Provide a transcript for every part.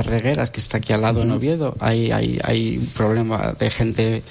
Regueras, que está aquí al lado en Oviedo, hay un problema de gente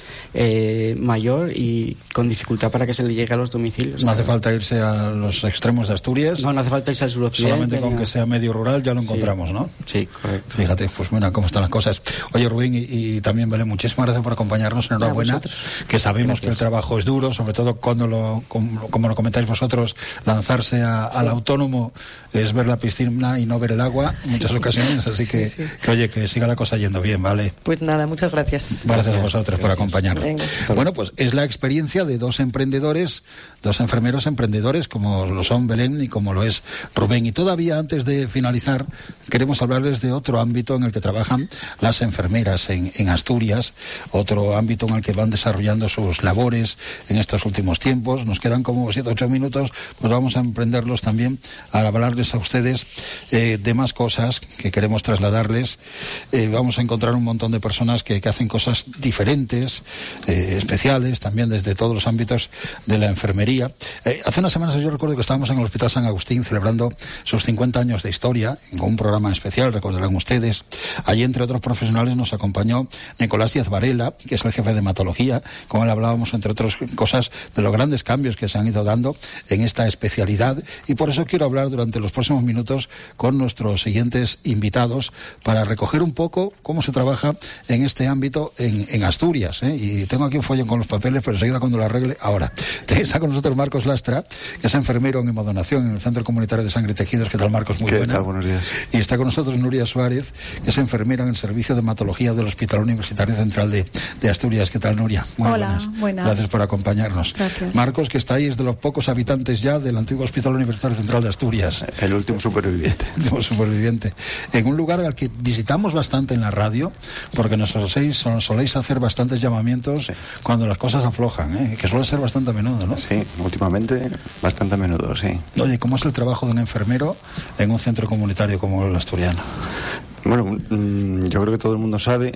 mayor y con dificultad para que se le llegue a los domicilios. No hace falta irse a los extremos de Asturias. No hace falta irse al suroccidente. Solamente con que sea medio rural ya lo encontramos, ¿no? Sí, correcto. Fíjate, pues mira cómo están las cosas. Oye, Rubén y también Belén, muchísimas gracias por acompañarnos. Enhorabuena, que sabemos que el trabajo es duro, sobre todo cuando como lo comentáis vosotros, lanzarse al autónomo es ver la piscina y no ver el agua en muchas ocasiones, así que oye, que siga la cosa yendo bien, ¿vale? Pues nada, muchas gracias. Gracias a vosotros por acompañarnos. Venga. Bueno, pues es la experiencia de dos emprendedores, dos enfermeros emprendedores, como lo son Belén y como lo es Rubén. Y todavía antes de finalizar, queremos hablarles de otro ámbito en el que trabajan las enfermeras en Asturias, otro ámbito en el que van desarrollando sus labores en estos últimos tiempos. Nos quedan como 7 o 8 minutos, pues vamos a emprenderlos también a hablarles a ustedes de más cosas que queremos trasladarles. Vamos a encontrar un montón de personas que hacen cosas diferentes, especiales, también desde todos los ámbitos de la enfermería. Hace unas semanas yo recuerdo que estábamos en el Hospital San Agustín celebrando sus 50 años de historia, con un programa especial, recordarán ustedes. Allí, entre otros profesionales, nos acompañó Nicolás Díaz Varela, que es el jefe de hematología. Con él hablábamos, entre otras cosas, de los grandes cambios que se han ido dando en esta especialidad, y por eso quiero hablar durante los próximos minutos con nuestros siguientes invitados para recoger un poco cómo se trabaja en este ámbito en Asturias, y tengo aquí un follón con los papeles, pero enseguida cuando lo arregle, ahora. Está con nosotros Marcos Lastra, que es enfermero en hemodonación en el Centro Comunitario de Sangre y Tejidos. ¿Qué tal, Marcos? Muy buena. ¿Qué tal? Buenos días. Y está con nosotros Nuria Suárez, que es enfermera en el Servicio de Hematología del Hospital Universitario Central de Asturias. ¿Qué tal, Nuria? Muy buenas. Gracias por acompañarnos. Gracias. Marcos, que está ahí, es de los pocos habitantes ya del antiguo Hospital Universitario Central de Asturias. El último superviviente. En un lugar al que visitamos bastante en la radio, porque nos soléis hacer bastantes llamamientos cuando las cosas aflojan, que suele ser bastante a menudo, ¿no? Sí, últimamente bastante a menudo, sí. Oye, ¿cómo es el trabajo de un enfermero en un centro comunitario como el asturiano? Bueno, yo creo que todo el mundo sabe,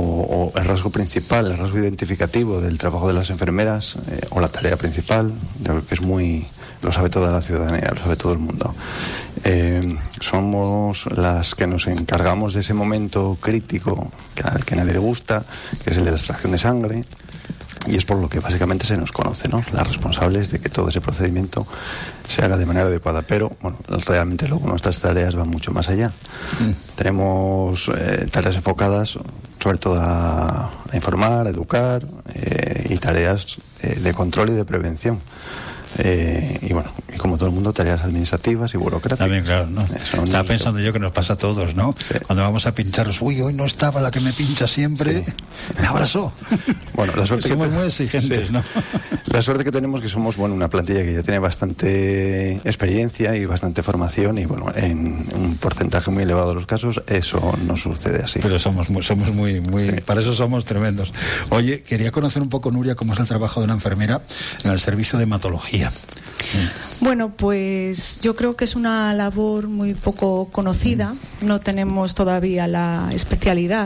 o el rasgo principal, el rasgo identificativo del trabajo de las enfermeras, o la tarea principal, yo creo que lo sabe toda la ciudadanía, lo sabe todo el mundo. Somos las que nos encargamos de ese momento crítico al que nadie le gusta, que es el de la extracción de sangre, y es por lo que básicamente se nos conoce, ¿no? Las responsables de que todo ese procedimiento se haga de manera adecuada, pero bueno, realmente luego nuestras tareas van mucho más allá. Tenemos tareas enfocadas sobre todo a informar, a educar, y tareas de control y de prevención. Y bueno, y como todo el mundo, tareas administrativas y burocráticas. También, claro, ¿no? Estaba pensando yo que nos pasa a todos, ¿no? Sí. Cuando vamos a pincharos, hoy no estaba la que me pincha siempre, sí. Me abrazó. Bueno, la suerte somos muy exigentes, sí. ¿no? La suerte que tenemos que somos, una plantilla que ya tiene bastante experiencia y bastante formación, y bueno, en un porcentaje muy elevado de los casos eso no sucede así. Pero somos muy sí. Para eso somos tremendos. Oye, quería conocer un poco, Nuria, cómo es el trabajo de una enfermera en el servicio de hematología. Bueno, pues yo creo que es una labor muy poco conocida, no tenemos todavía la especialidad,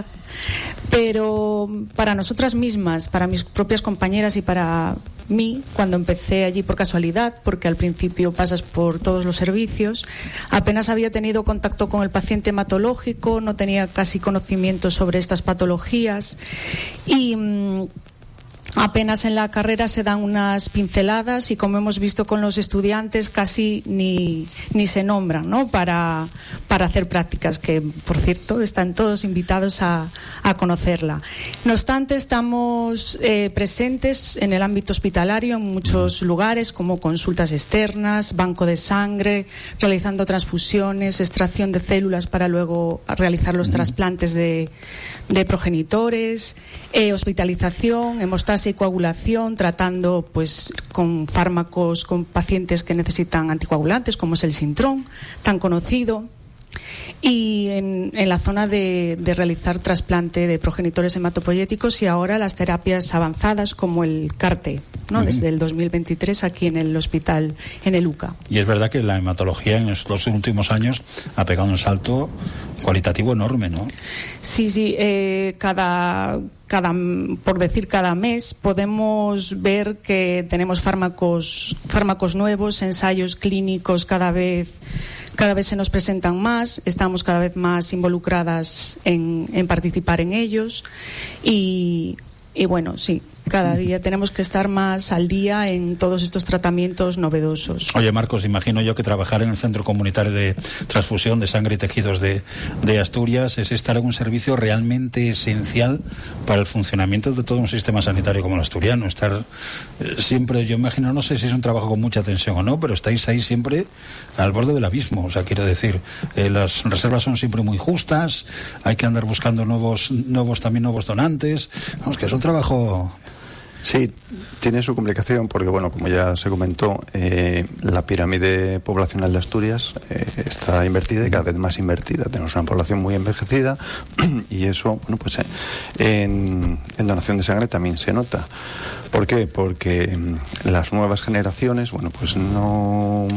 pero para nosotras mismas, para mis propias compañeras y para mí, cuando empecé allí por casualidad, porque al principio pasas por todos los servicios, apenas había tenido contacto con el paciente hematológico, no tenía casi conocimiento sobre estas patologías y apenas en la carrera se dan unas pinceladas y, como hemos visto con los estudiantes, casi ni se nombran, ¿no? para hacer prácticas, que por cierto están todos invitados a conocerla. No obstante, estamos presentes en el ámbito hospitalario en muchos lugares, como consultas externas, banco de sangre, realizando transfusiones, extracción de células para luego realizar los trasplantes de progenitores, hospitalización, hemostasia y coagulación, tratando pues con fármacos con pacientes que necesitan anticoagulantes, como es el Sintrón, tan conocido. Y en la zona de realizar trasplante de progenitores hematopoyéticos, y ahora las terapias avanzadas como el CAR-T, ¿no? Desde el 2023 aquí en el hospital, en el UCA. Y es verdad que la hematología en estos últimos años ha pegado un salto cualitativo enorme, ¿no? Sí, cada mes podemos ver que tenemos fármacos nuevos, ensayos clínicos cada vez se nos presentan más, estamos cada vez más involucradas en participar en ellos y bueno, sí, cada día tenemos que estar más al día en todos estos tratamientos novedosos. Oye, Marcos, imagino yo que trabajar en el Centro Comunitario de Transfusión de Sangre y Tejidos de Asturias es estar en un servicio realmente esencial para el funcionamiento de todo un sistema sanitario como el asturiano. Estar siempre, yo imagino, no sé si es un trabajo con mucha tensión o no, pero estáis ahí siempre al borde del abismo. O sea, quiero decir, las reservas son siempre muy justas, hay que andar buscando nuevos donantes. Vamos, que es un trabajo... Sí, tiene su complicación porque, bueno, como ya se comentó, la pirámide poblacional de Asturias está invertida y cada vez más invertida. Tenemos una población muy envejecida y eso, bueno, pues en donación de sangre también se nota. ¿Por qué? Porque las nuevas generaciones, bueno, pues no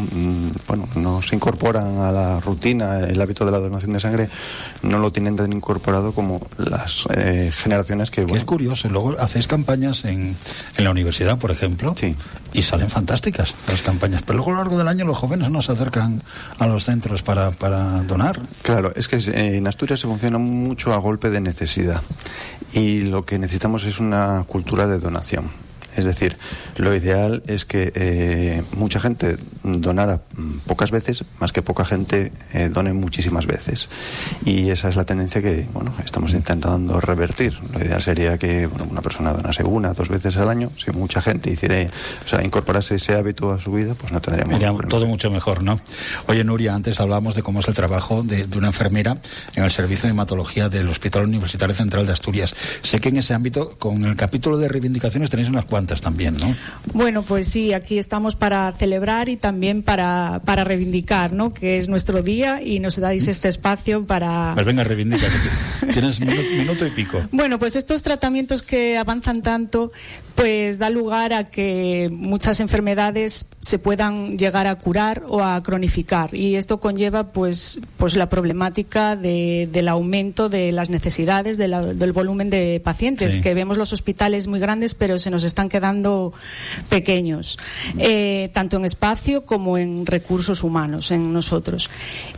se incorporan a la rutina, el hábito de la donación de sangre no lo tienen tan incorporado como las generaciones que... Bueno, es curioso, luego hacéis campañas en la universidad, por ejemplo, sí, y salen fantásticas las campañas, pero luego a lo largo del año los jóvenes no se acercan a los centros para donar. Claro, es que en Asturias se funciona mucho a golpe de necesidad y lo que necesitamos es una cultura de donación. Es decir, lo ideal es que mucha gente donara pocas veces, más que poca gente done muchísimas veces. Y esa es la tendencia que, bueno, estamos intentando revertir. Lo ideal sería que, bueno, una persona donase 1 o 2 veces al año. Si mucha gente incorporase ese hábito a su vida, pues no tendríamos problemas. Todo mucho mejor, ¿no? Oye, Nuria, antes hablábamos de cómo es el trabajo de una enfermera en el servicio de hematología del Hospital Universitario Central de Asturias. Sé que en ese ámbito, con el capítulo de reivindicaciones, tenéis unas cuantas también, ¿no? Bueno, pues sí, aquí estamos para celebrar y también para reivindicar, ¿no? Que es nuestro día y nos dais este espacio para... Pues venga, reivindica. Tienes minuto y pico. Bueno, pues estos tratamientos que avanzan tanto, pues da lugar a que muchas enfermedades se puedan llegar a curar o a cronificar y esto conlleva pues la problemática del aumento de las necesidades, del volumen de pacientes, sí, que vemos los hospitales muy grandes pero se nos están quedando pequeños, tanto en espacio como en recursos humanos, en nosotros.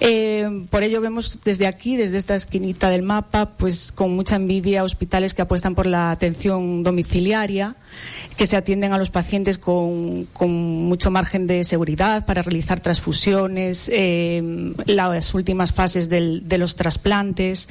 Por ello vemos desde aquí, desde esta esquinita del mapa, pues con mucha envidia hospitales que apuestan por la atención domiciliaria, que se atienden a los pacientes con mucho margen de seguridad para realizar transfusiones, las últimas fases de los trasplantes,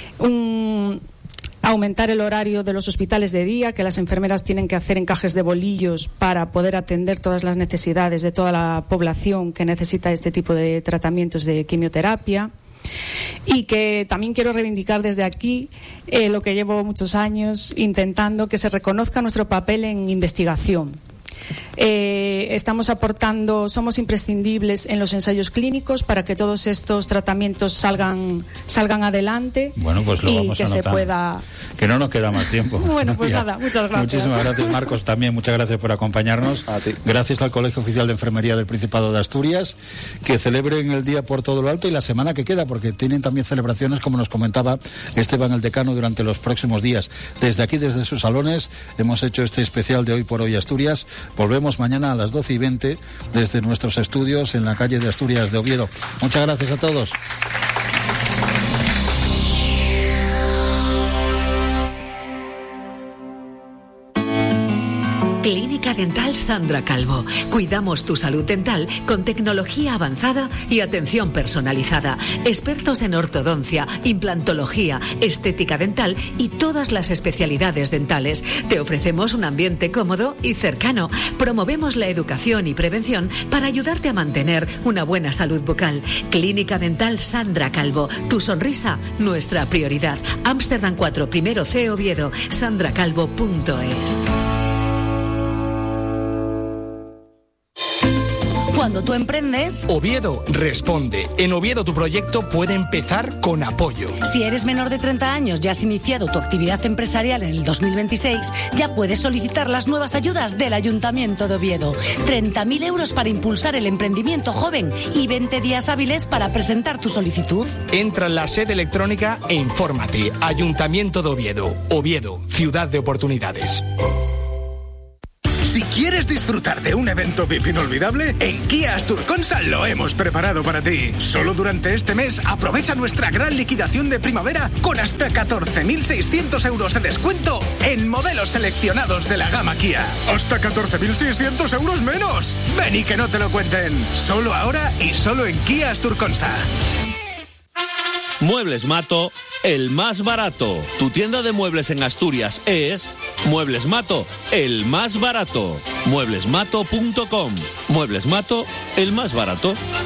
aumentar el horario de los hospitales de día, que las enfermeras tienen que hacer encajes de bolillos para poder atender todas las necesidades de toda la población que necesita este tipo de tratamientos de quimioterapia. Y que también quiero reivindicar desde aquí lo que llevo muchos años intentando, que se reconozca nuestro papel en investigación. Estamos aportando, somos imprescindibles en los ensayos clínicos para que todos estos tratamientos salgan adelante. Bueno, pues lo vamos que a notar. Se pueda... Que no nos queda más tiempo. Bueno, pues nada, muchas gracias. Muchísimas gracias, Marcos, también muchas gracias por acompañarnos. A ti. Gracias al Colegio Oficial de Enfermería del Principado de Asturias, que celebren el día por todo lo alto y la semana que queda, porque tienen también celebraciones, como nos comentaba Esteban, el decano, durante los próximos días. Desde aquí, desde sus salones, hemos hecho este especial de Hoy por Hoy Asturias. Volvemos mañana a las 12:20 desde nuestros estudios en la calle de Asturias de Oviedo. Muchas gracias a todos. Clínica Dental Sandra Calvo. Cuidamos tu salud dental con tecnología avanzada y atención personalizada. Expertos en ortodoncia, implantología, estética dental y todas las especialidades dentales. Te ofrecemos un ambiente cómodo y cercano. Promovemos la educación y prevención para ayudarte a mantener una buena salud bucal. Clínica Dental Sandra Calvo. Tu sonrisa, nuestra prioridad. Ámsterdam 4, primero C, Oviedo. sandracalvo.es. Cuando tú emprendes... Oviedo responde. En Oviedo tu proyecto puede empezar con apoyo. Si eres menor de 30 años y has iniciado tu actividad empresarial en el 2026, ya puedes solicitar las nuevas ayudas del Ayuntamiento de Oviedo. 30.000 euros para impulsar el emprendimiento joven y 20 días hábiles para presentar tu solicitud. Entra en la sede electrónica e infórmate. Ayuntamiento de Oviedo. Oviedo, ciudad de oportunidades. Si quieres disfrutar de un evento VIP inolvidable, en Kia Asturconsa lo hemos preparado para ti. Solo durante este mes aprovecha nuestra gran liquidación de primavera con hasta 14.600 euros de descuento en modelos seleccionados de la gama Kia. ¡Hasta 14.600 euros menos! Ven y que no te lo cuenten. Solo ahora y solo en Kia Asturconsa. Muebles Mato, el más barato. Tu tienda de muebles en Asturias es Muebles Mato, el más barato. Mueblesmato.com. Muebles Mato, el más barato.